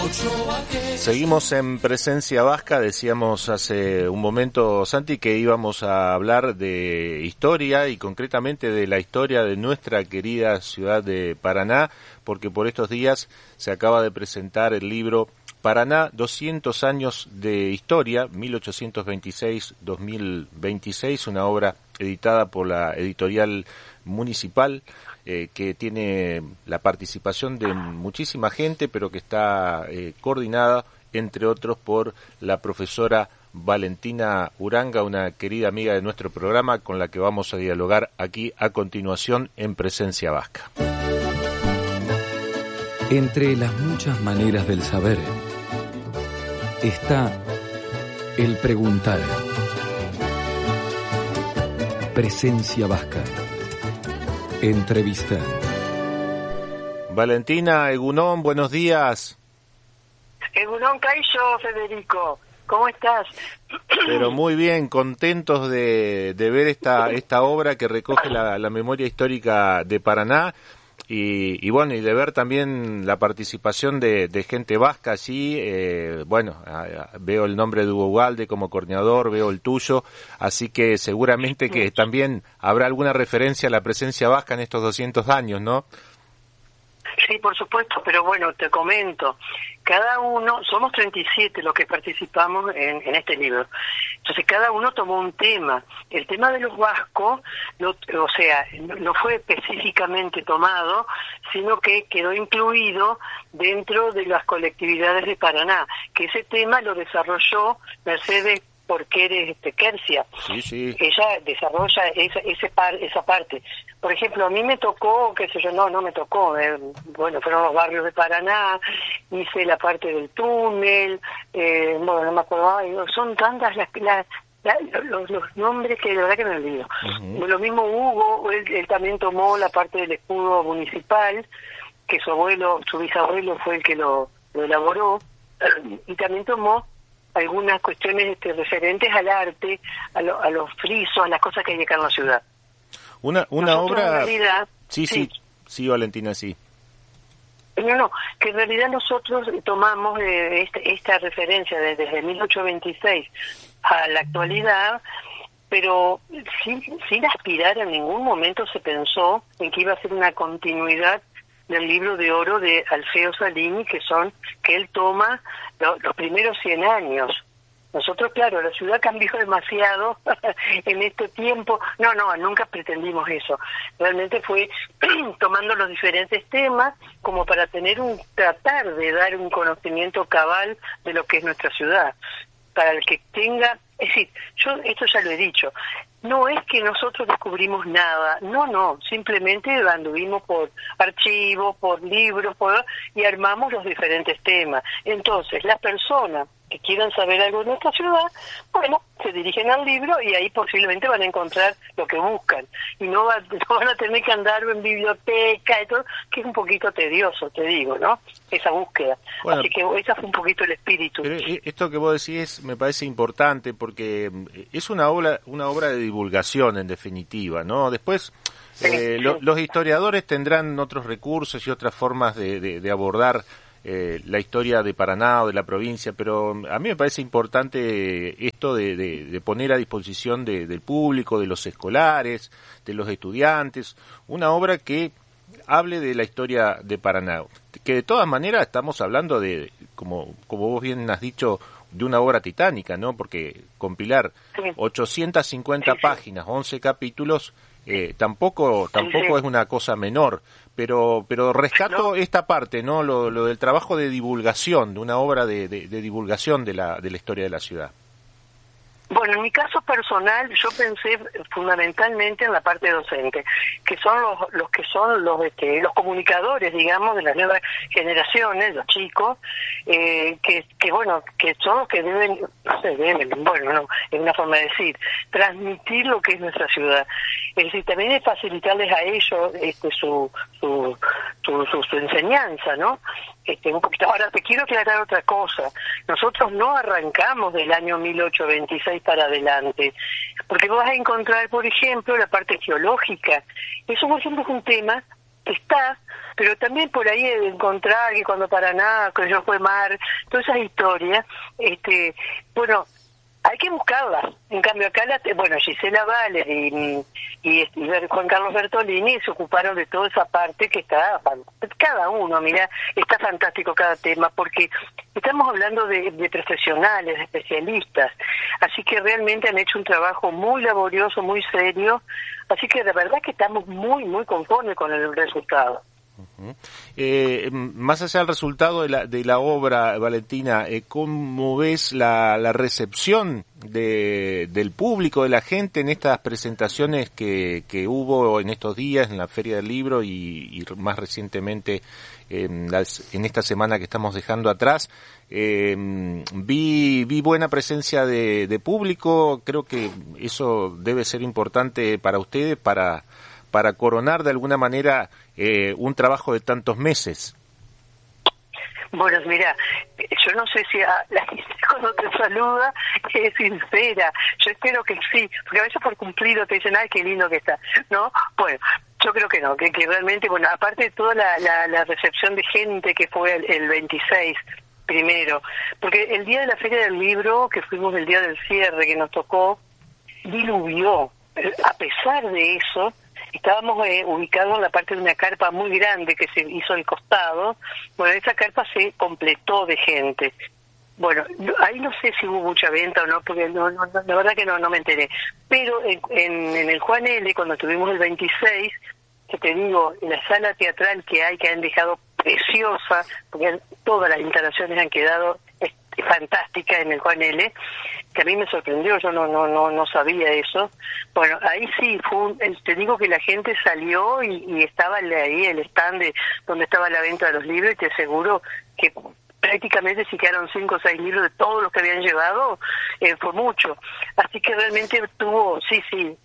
Seguimos en Presencia Vasca. Decíamos hace un momento, Santi, que íbamos a hablar de historia y concretamente de la historia de nuestra querida ciudad de Paraná, porque por estos días se acaba de presentar el libro Paraná, 200 años de historia, 1826-2026, una obra editada por la editorial municipal, que tiene la participación de muchísima gente, pero que está coordinada, entre otros, por la profesora Valentina Uranga, una querida amiga de nuestro programa, con la que vamos a dialogar aquí a continuación en Presencia Vasca. Entre las muchas maneras del saber está el preguntar. Presencia Vasca. Entrevista. Valentina, Egunon, buenos días. Egunon Caillo, Federico, ¿cómo estás? Pero muy bien, contentos de ver esta obra que recoge la memoria histórica de Paraná y bueno, y de ver también la participación de gente vasca allí. Veo el nombre de Hugo Ugalde como coordinador, veo el tuyo, así que seguramente que también habrá alguna referencia a la presencia vasca en estos 200 años, ¿no? Sí, por supuesto, pero bueno, te comento, cada uno, somos 37 los que participamos en este libro, entonces cada uno tomó un tema. El tema de los vascos, no fue específicamente tomado, sino que quedó incluido dentro de las colectividades de Paraná, que ese tema lo desarrolló Mercedes Porqueres Quercia. Sí. Ella desarrolla esa parte. Por ejemplo, a mí me tocó, no me tocó, fueron los barrios de Paraná, hice la parte del túnel, no me acuerdo, son tantas los nombres que de verdad que me olvido. Uh-huh. Lo mismo Hugo, él también tomó la parte del escudo municipal, que su bisabuelo fue el que lo elaboró, y también tomó algunas cuestiones referentes al arte, a los frisos, a las cosas que hay acá en la ciudad. Una obra... En realidad, sí, Valentina, sí. Que en realidad nosotros tomamos esta referencia desde 1826 a la actualidad, pero sin aspirar en ningún momento se pensó en que iba a ser una continuidad del libro de oro de Alfeo Salini, que él toma los primeros 100 años. Nosotros, claro, la ciudad cambió demasiado en este tiempo. No, nunca pretendimos eso. Realmente fue tomando los diferentes temas como para tratar de dar un conocimiento cabal de lo que es nuestra ciudad. Para el que tenga, es decir, yo esto ya lo he dicho, no es que nosotros descubrimos nada, no, simplemente anduvimos por archivos, por libros, y armamos los diferentes temas. Entonces, las personas que quieran saber algo de nuestra ciudad, se dirigen al libro y ahí posiblemente van a encontrar lo que buscan. Y no van a tener que andar en biblioteca y todo, que es un poquito tedioso, te digo, ¿no? Esa búsqueda. Bueno, así que ese fue un poquito el espíritu. Pero esto que vos decís me parece importante porque es una obra de divulgación, en definitiva, ¿no? Después, los historiadores tendrán otros recursos y otras formas de abordar la historia de Paraná o de la provincia, pero a mí me parece importante esto de poner a disposición del público, de los escolares, de los estudiantes, una obra que hable de la historia de Paraná, que de todas maneras estamos hablando de, como vos bien has dicho, de una obra titánica, ¿no? Porque compilar 850 páginas, 11 capítulos, tampoco es una cosa menor, pero rescato esta parte, ¿no? Lo del trabajo de divulgación, de una obra de divulgación de la historia de la ciudad. Bueno, en mi caso personal, yo pensé fundamentalmente en la parte docente, que son los comunicadores, digamos, de las nuevas generaciones, los chicos, que son los que deben, es una forma de decir, transmitir lo que es nuestra ciudad. Es decir, también es facilitarles a ellos su enseñanza, ¿no? Un poquito. Ahora te quiero aclarar otra cosa. Nosotros no arrancamos del año 1826 para adelante, porque vos vas a encontrar, por ejemplo, la parte geológica. Eso, por ejemplo, es un tema que está, pero también por ahí encontrar que cuando Paraná, que yo fue mar, todas esas historias, bueno, hay que buscarlas. En cambio acá, Gisela Valer y Juan Carlos Bertolini se ocuparon de toda esa parte que está, cada uno, mira, está fantástico cada tema, porque estamos hablando de profesionales, de especialistas, así que realmente han hecho un trabajo muy laborioso, muy serio, así que de verdad que estamos muy, muy conformes con el resultado. Más allá del resultado de la obra, Valentina, ¿cómo ves la recepción del público, de la gente en estas presentaciones que hubo en estos días en la Feria del Libro y más recientemente en esta semana que estamos dejando atrás? Vi buena presencia de público. Creo que eso debe ser importante para ustedes para coronar de alguna manera un trabajo de tantos meses. Bueno, mira, yo no sé si la gente cuando te saluda es sincera. Yo espero que sí, porque a veces por cumplido te dicen, ay, qué lindo que está, ¿no? Bueno, yo creo que no, que realmente, bueno, aparte de toda la recepción de gente que fue el 26 primero, porque el día de la Feria del Libro, que fuimos el día del cierre que nos tocó, diluvió. A pesar de eso, estábamos ubicados en la parte de una carpa muy grande que se hizo al costado. Bueno, esa carpa se completó de gente. Bueno, ahí no sé si hubo mucha venta o no, porque no, la verdad que no me enteré. Pero en el Juan L., cuando tuvimos el 26, que te digo, la sala teatral que han dejado preciosa, porque todas las instalaciones han quedado fantásticas en el Juan L., que a mí me sorprendió, yo no sabía eso. Bueno, ahí sí, te digo que la gente salió y estaba ahí el stand donde estaba la venta de los libros, y te aseguro que prácticamente si quedaron 5 o 6 libros de todos los que habían llevado, fue mucho. Así que realmente sí,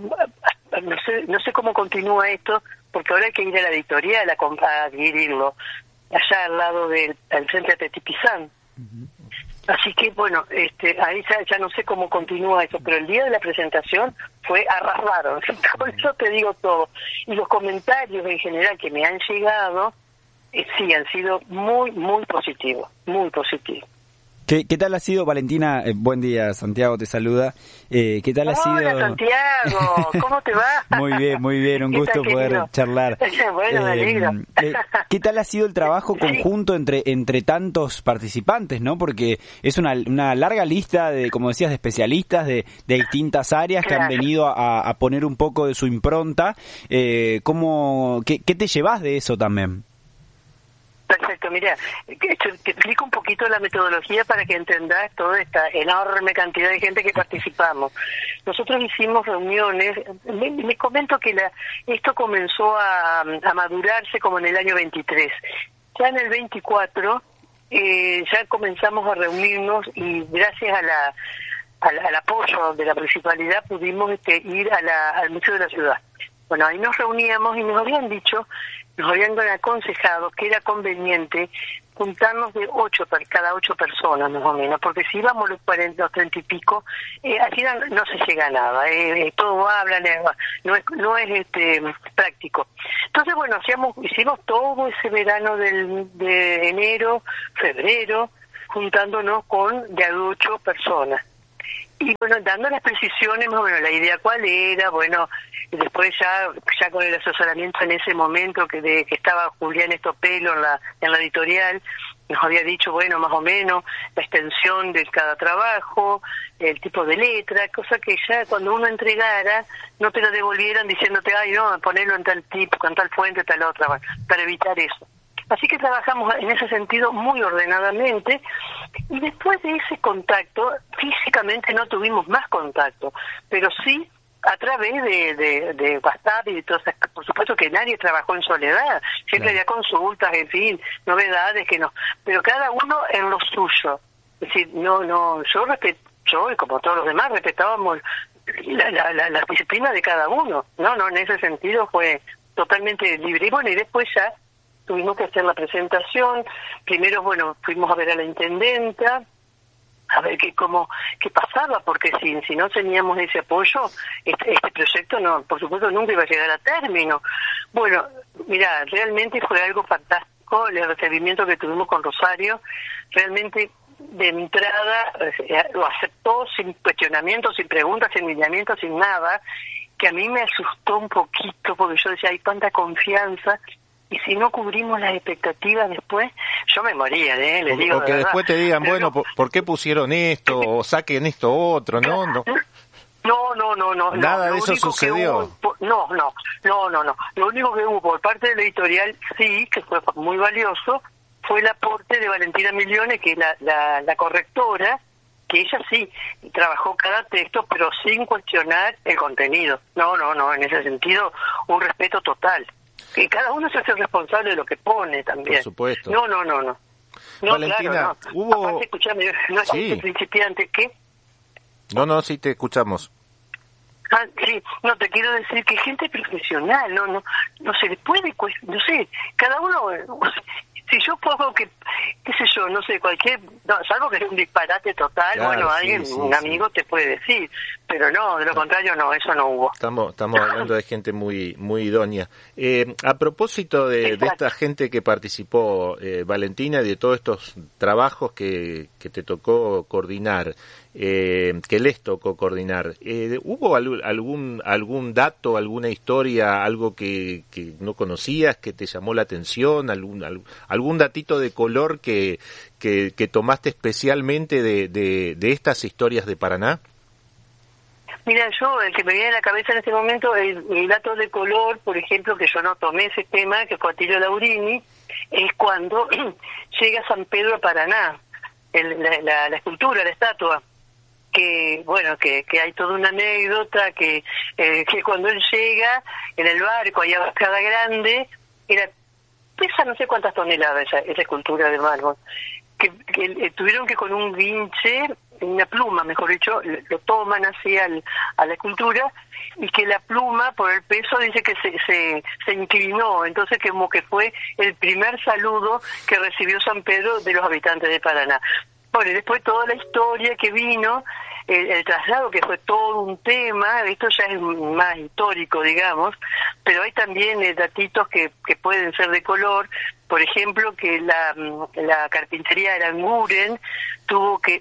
no sé cómo continúa esto, porque ahora hay que ir a la editorial a adquirirlo, allá al lado del frente de Petipizán. Así que, bueno, ahí ya no sé cómo continúa eso, pero el día de la presentación arrasaron, por eso te digo todo. Y los comentarios en general que me han llegado, sí, han sido muy, muy positivos, muy positivos. ¿Qué tal ha sido, Valentina? Buen día, Santiago te saluda. ¿Qué tal ha sido? Hola, Santiago, ¿cómo te va? Muy bien, un gusto poder charlar. Bueno, me alegro. ¿Qué tal ha sido el trabajo conjunto entre tantos participantes, no? Porque es una larga lista de, como decías, de especialistas de distintas áreas que han venido a poner un poco de su impronta. ¿Qué te llevas de eso también? Perfecto, mira, te explico un poquito la metodología para que entendas toda esta enorme cantidad de gente que participamos. Nosotros hicimos reuniones, les comento que esto comenzó a madurarse como en el año 23. Ya en el 24 ya comenzamos a reunirnos y gracias al apoyo de la municipalidad pudimos ir al Museo de la Ciudad. Bueno, ahí nos reuníamos y nos habían aconsejado que era conveniente juntarnos de cada 8 personas más o menos, porque si íbamos los 40, los 30 y pico, al final no se llega a nada, todo habla, no es práctico. Entonces, bueno, hicimos todo ese verano de enero, febrero, juntándonos de a 8 personas. Y bueno, dando las precisiones, más o menos, la idea cuál era, bueno, y después ya con el asesoramiento en ese momento que estaba Julián Estopelo en la editorial, nos había dicho, bueno, más o menos, la extensión de cada trabajo, el tipo de letra, cosa que ya cuando uno entregara, no te lo devolvieran diciéndote, ay, no, ponerlo en tal tipo, con tal fuente, tal otra, para evitar eso. Así que trabajamos en ese sentido muy ordenadamente, y después de ese contacto, físicamente no tuvimos más contacto, pero sí a través de WhatsApp y de todas esas, por supuesto que nadie trabajó en soledad, siempre había consultas, en fin, novedades pero cada uno en lo suyo. Es decir, yo y como todos los demás respetábamos la disciplina de cada uno, no, en ese sentido fue totalmente libre. Y bueno, y después ya tuvimos que hacer la presentación. Primero, bueno, fuimos a ver a la intendenta, a ver qué pasaba, porque si no teníamos ese apoyo, este proyecto no, por supuesto, nunca iba a llegar a término. Bueno, mira, realmente fue algo fantástico el recibimiento que tuvimos con Rosario. Realmente de entrada lo aceptó sin cuestionamientos, sin preguntas, sin lineamientos, sin nada, que a mí me asustó un poquito, porque yo decía, hay tanta confianza, y si no cubrimos las expectativas después, yo me moría, les digo. O que de después verdad. te digan, Pero bueno, ¿por qué pusieron esto? O saquen esto otro, ¿no? No. Nada de Lo eso único que sucedió. no. Lo único que hubo por parte de la editorial, sí, que fue muy valioso, fue el aporte de Valentina Milione, que es la correctora, que ella sí trabajó cada texto, pero sin cuestionar el contenido. No, en ese sentido, un respeto total. Que cada uno se hace responsable de lo que pone también. Por supuesto. No. Valentina, claro, no. hubo... Aparte, escuchame, no es Sí. principiante, ¿qué? No, sí te escuchamos. Sí, no, te quiero decir que gente profesional, no se le puede, no sé, cada uno, si yo pongo qué sé yo, no sé, salvo que es un disparate total, Claro, bueno, sí, alguien, sí, un amigo te puede decir, pero no, de lo contrario no, eso no hubo. Estamos hablando de gente muy idónea. A propósito de esta gente que participó, Valentina, y de todos estos trabajos que te tocó coordinar, que les tocó coordinar, ¿hubo algún dato, alguna historia, algo que no conocías, que te llamó la atención, algún datito de color que tomaste especialmente de estas historias de Paraná? Mira, yo, el que me viene a la cabeza en este momento, el dato de color, por ejemplo, que yo no tomé ese tema, que fue Atilio Laurini, es cuando llega San Pedro a Paraná, la escultura, la estatua, que bueno, que hay toda una anécdota, que cuando él llega en el barco, allá a Barcada Grande, pesa no sé cuántas toneladas esa escultura de mármol, que tuvieron que con un guinche, una pluma, mejor dicho, lo toman así a la escultura, y que la pluma, por el peso, dice que se inclinó, entonces como que fue el primer saludo que recibió San Pedro de los habitantes de Paraná. Bueno, y después toda la historia que vino, el traslado, que fue todo un tema, esto ya es más histórico, digamos, pero hay también datitos que pueden ser de color. Por ejemplo, que la carpintería de Aranguren tuvo que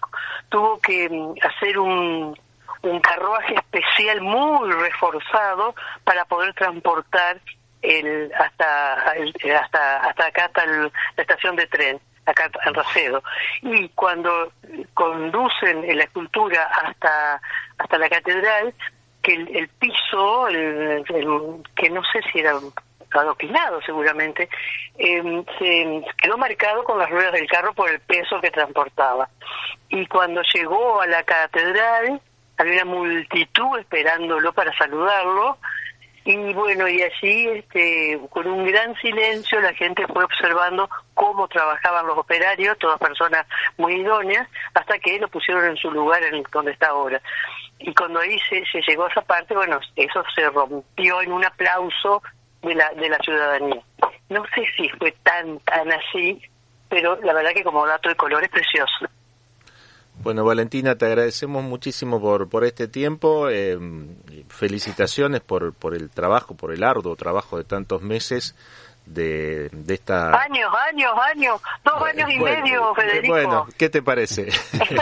hacer un carruaje especial muy reforzado para poder transportar hasta acá, hasta la estación de tren, acá en Racedo. Y cuando conducen la escultura hasta la catedral, que el piso, que no sé si era adoquinado seguramente, se quedó marcado con las ruedas del carro por el peso que transportaba. Y cuando llegó a la catedral, había una multitud esperándolo para saludarlo, y bueno, y allí con un gran silencio la gente fue observando cómo trabajaban los operarios, todas personas muy idóneas, hasta que lo pusieron en su lugar donde está ahora. Y cuando ahí se llegó a esa parte, bueno, eso se rompió en un aplauso de la ciudadanía. No sé si fue tan así, pero la verdad que como dato de color es precioso. Bueno, Valentina, te agradecemos muchísimo por este tiempo. Felicitaciones por el trabajo, por el arduo trabajo de tantos meses de esta... Años, 2 años y medio, Federico. Bueno, ¿qué te parece?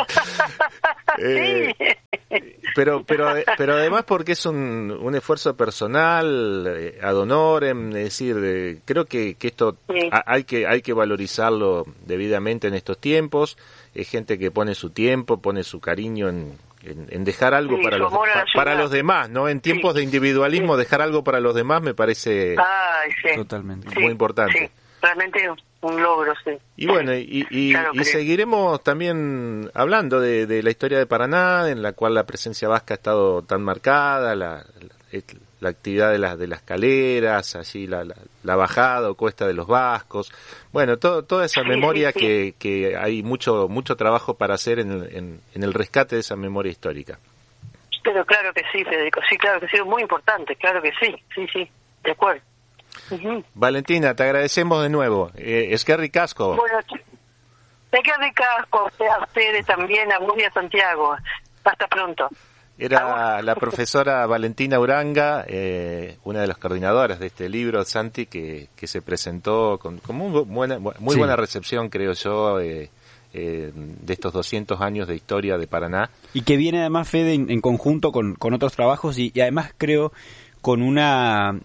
Sí. Pero además porque es un esfuerzo personal, ad honorem, es decir, creo que esto sí. hay que valorizarlo debidamente en estos tiempos. Es gente que pone su tiempo, pone su cariño en dejar algo sí, para los demás, ¿no? En tiempos de individualismo, dejar algo para los demás me parece sí. Totalmente. muy importante. Sí, realmente un logro, sí. Y bueno, y seguiremos también hablando de la historia de Paraná, en la cual la presencia vasca ha estado tan marcada, la actividad de las caleras, allí la bajada o cuesta de los vascos. Bueno, toda esa memoria sí. que hay mucho trabajo para hacer en el rescate de esa memoria histórica. Pero claro que sí, Federico, sí, claro que sí, muy importante, claro que sí, de acuerdo. Uh-huh. Valentina, te agradecemos de nuevo. Eskerrik asko. Bueno, Pega de casco a ustedes también, a vos y a Santiago. Hasta pronto. Era la profesora Valentina Uranga, una de las coordinadoras de este libro, Santi, que se presentó con muy buena recepción, creo yo, de estos 200 años de historia de Paraná. Y que viene además, Fede, en conjunto con otros trabajos y además creo con una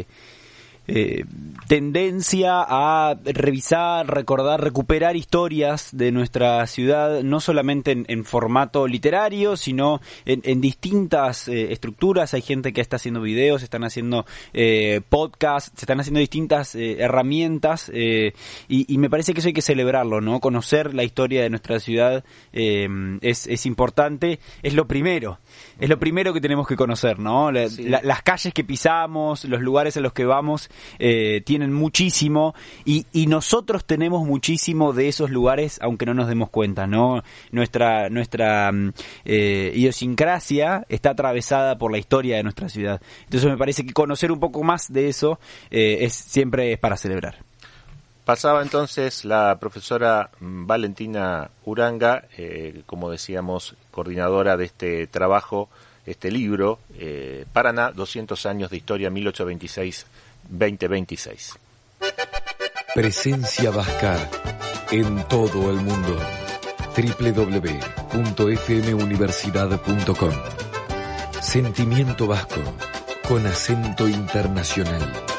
tendencia a revisar, recordar, recuperar historias de nuestra ciudad, no solamente en formato literario, sino en distintas estructuras. Hay gente que está haciendo videos, están haciendo podcasts, se están haciendo distintas herramientas y me parece que eso hay que celebrarlo, ¿no? Conocer la historia de nuestra ciudad es importante, es lo primero que tenemos que conocer, ¿no? Las calles que pisamos, los lugares a los que vamos tienen muchísimo y nosotros tenemos muchísimo de esos lugares, aunque no nos demos cuenta, ¿no? Nuestra idiosincrasia está atravesada por la historia de nuestra ciudad. Entonces me parece que conocer un poco más de eso siempre es para celebrar. Pasaba entonces la profesora Valentina Uranga, como decíamos, coordinadora de este trabajo, este libro, Paraná, 200 años de historia, 1826-2026. Presencia Vasca en todo el mundo. www.fmuniversidad.com. Sentimiento vasco con acento internacional.